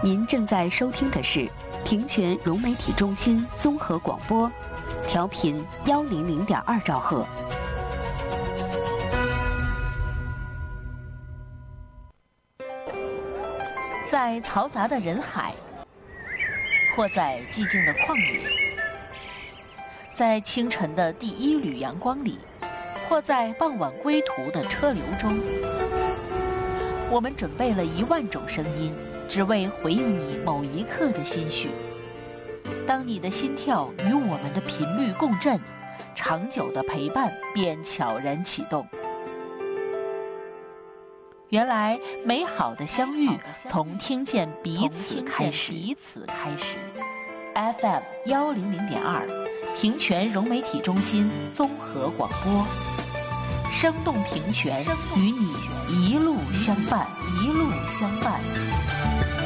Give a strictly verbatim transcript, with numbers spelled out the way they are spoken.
您正在收听的是平泉融媒体中心综合广播，调频幺零零点二兆赫。在嘈杂的人海，或在寂静的旷野，在清晨的第一缕阳光里，或在傍晚归途的车流中，我们准备了一万种声音，只为回应你某一刻的心绪。当你的心跳与我们的频率共振，长久的陪伴便悄然启动。原来美好的相遇从听见彼此开始。彼此开始 F M 幺零零点二，平泉融媒体中心综合广播，生动平泉，与你一路相伴，一路相伴。